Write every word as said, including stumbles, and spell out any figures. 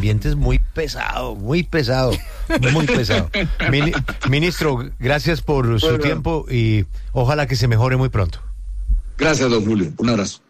ambiente es muy pesado, muy pesado, muy pesado. Mini- ministro, gracias por su Bueno. tiempo y ojalá que se mejore muy pronto. Gracias, don Julio. Un abrazo.